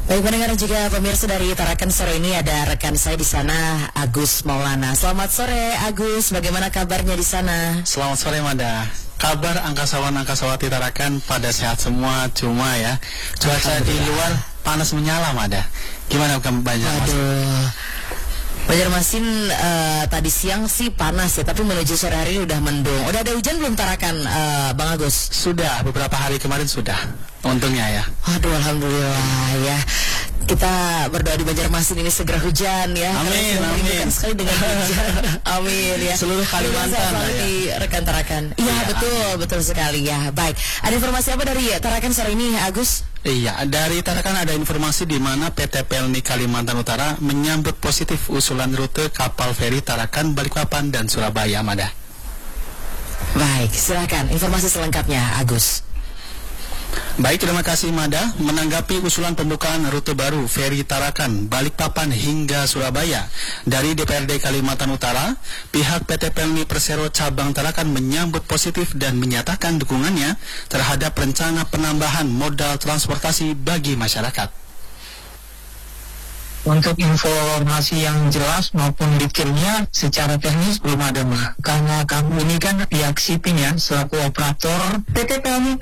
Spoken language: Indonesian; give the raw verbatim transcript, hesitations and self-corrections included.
Baik pendengar juga pemirsa dari Tarakan sore ini ada rekan saya di sana Agus Maulana. Selamat sore Agus, bagaimana kabarnya di sana? Selamat sore Mada. Kabar angkasawan-angkasawati Tarakan pada sehat semua, cuma ya cuaca di luar panas menyala Mada. Gimana kamu Banjarmasin? Aduh, Banjarmasin uh, tadi siang sih panas ya, tapi menuju sore hari ini udah mendung. Udah ada hujan belum Tarakan uh, Bang Agus? Sudah, beberapa hari kemarin sudah. Untungnya ya. Aduh, alhamdulillah ya. Kita berdoa di Banjarmasin ini segera hujan ya. Amin, amin. Sekali dengan hujan. Amin ya. Seluruh Kalimantan ya. Di rekan Tarakan. Iya, ya, betul, amin. Betul sekali ya. Baik. Ada informasi apa dari Tarakan sore ini, Agus? Iya, dari Tarakan ada informasi di mana P T Pelni Kalimantan Utara menyambut positif usulan rute kapal feri Tarakan, Balikpapan dan Surabaya, Mada. Baik, silakan informasi selengkapnya, Agus. Baik, terima kasih Mada. Menanggapi usulan pembukaan rute baru feri Tarakan, Balikpapan hingga Surabaya dari D P R D Kalimantan Utara, pihak P T Pelni Persero Cabang Tarakan menyambut positif dan menyatakan dukungannya terhadap rencana penambahan modal transportasi bagi masyarakat. Untuk informasi yang jelas maupun detailnya secara teknis belum ada, Mbak. Karena kami ini kan pihak shipping ya, selaku operator P T Pelni